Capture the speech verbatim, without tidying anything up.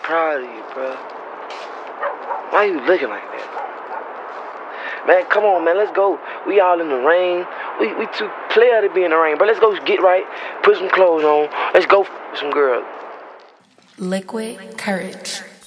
proud of you, bro. Why you looking like that? Man, come on, man. Let's go. We all in the rain. We we too player to be in the rain, but let's go get right. Put some clothes on. Let's go f- some girls. Liquid Courage.